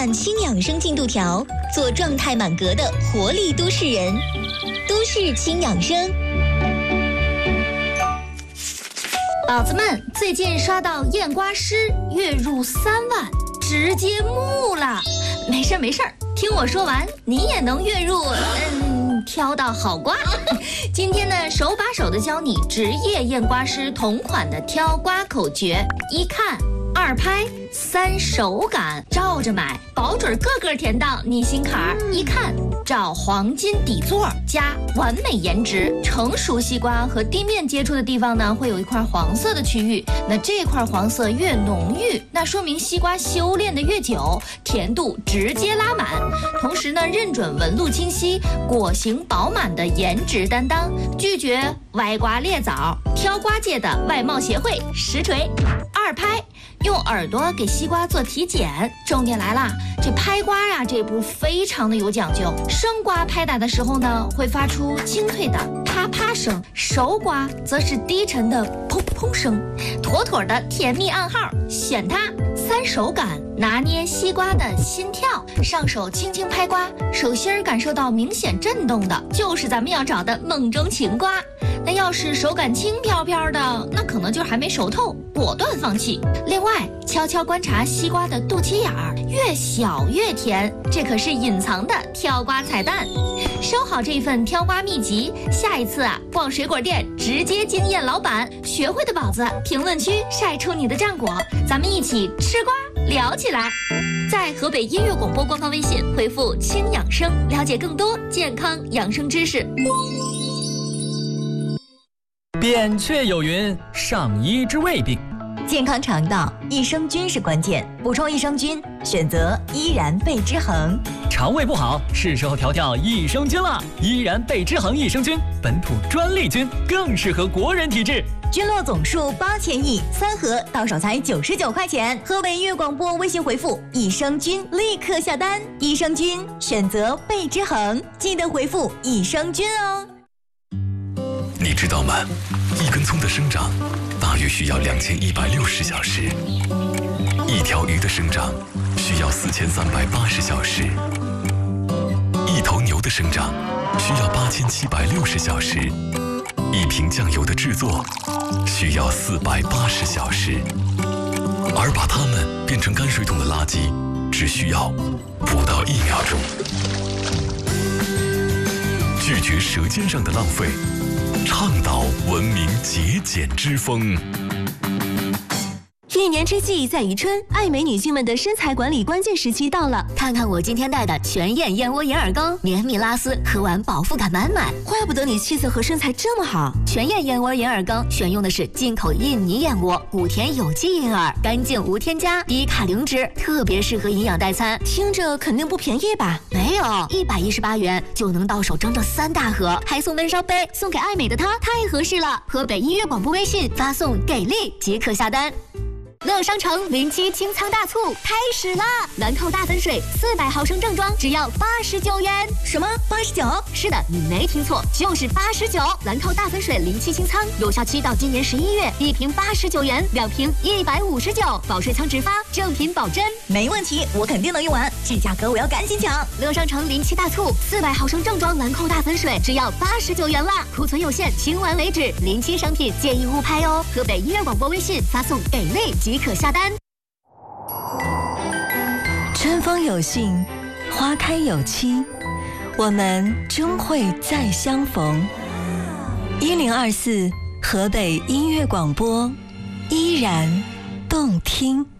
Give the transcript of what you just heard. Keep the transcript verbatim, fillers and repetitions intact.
看轻养生进度条，做状态满格的活力都市人。都市轻养生。 宝子们，最近刷到验瓜师月入三万，直接木了。没事没事，听我说完，你也能月入嗯挑到好瓜。今天呢，手把手的教你职业验瓜师同款的挑瓜口诀：一看，二拍，三手感，照着买，保准个个填到你心坎儿。一看，找黄金底座加完美颜值。成熟西瓜和地面接触的地方呢，会有一块黄色的区域，那这块黄色越浓郁，那说明西瓜修炼的越久，甜度直接拉满。同时呢，认准纹路清晰、果形饱满的颜值担当，拒绝歪瓜裂枣。挑瓜界的外貌协会实锤。二拍，用耳朵给西瓜做体检。重点来啦，这拍瓜呀、啊，这步非常的有讲究。生瓜拍打的时候呢，会发出清脆的啪啪声；熟瓜则是低沉的砰砰声，妥妥的甜蜜暗号。选它。三手感，拿捏西瓜的心跳，上手轻轻拍瓜，手心儿感受到明显震动的，就是咱们要找的梦中情瓜。那要是手感轻飘飘的，那可能就还没熟透，果断放弃。另外，悄悄观察西瓜的肚脐眼儿，越小越甜，这可是隐藏的挑瓜彩蛋。收好这份挑瓜秘籍，下一次啊，逛水果店直接惊艳老板。学会的宝子，评论区晒出你的战果，咱们一起吃瓜聊起来。在河北音乐广播官方微信回复轻养生，了解更多健康养生知识。 扁鹊有云：上医之未病。 健康肠道，益生菌是关键，补充益生菌，选择依然贝之恒。 肠胃不好，是时候调调益生菌了。依然贝之恒益生菌，本土专利菌，更适合国人体质。 菌落总数八千亿，三盒到手才九十九块钱。河北音乐广播微信回复益生菌，立刻下单。益生菌选择贝之恒，记得回复益生菌哦。 你知道吗？一根葱的生长大约需要两千一百六十小时，一条鱼的生长需要四千三百八十小时，一头牛的生长需要八千七百六十小时，一瓶酱油的制作需要四百八十小时，而把它们变成泔水桶的垃圾只需要不到一秒钟。拒绝舌尖上的浪费，倡导文明节俭之风。 一年之计在于春，爱美女性们的身材管理关键时期到了。 看看我今天带的全燕燕窝银耳羹，绵密拉丝，喝完饱腹感满满。 怪不得你气色和身材这么好。 全燕燕窝银耳羹选用的是进口印尼燕窝，谷田有机银耳，干净无添加，低卡零脂，特别适合营养代餐。 听着肯定不便宜吧？ 没有，一百一十八元就能到手整整三大盒，还送温烧杯，送给爱美的她，太合适了。河北音乐广播微信发送给力即可下单。乐商城零七清仓大促开始了，兰蔻大粉水四百毫升正装只要八十九元。 什么八十九？ 是的，你没听错，就是八十九。兰蔻大粉水零七清仓有效期到今年十一月，一瓶八十九元，两瓶一百五十九，保税仓直发，正品保真。 没问题，我肯定能用完，这价格我要赶紧抢。 乐商城零七大促，四百毫升正装兰蔻大粉水只要八十九元啦，库存有限，清完为止。零七商品建议勿拍哦。河北音乐广播微信发送给力即可下单。 春风有信，花开有期，我们终会再相逢。一零二四河北音乐广播，依然动听。